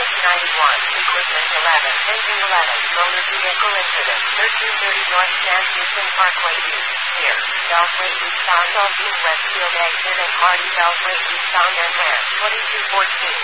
Equipment 11. Engine 11. Motor vehicle incident. 1330 North San Houston Parkway East. Here. Beltway eastbound Dolphin Westfield exit at Hardy Beltway eastbound and there. 2214.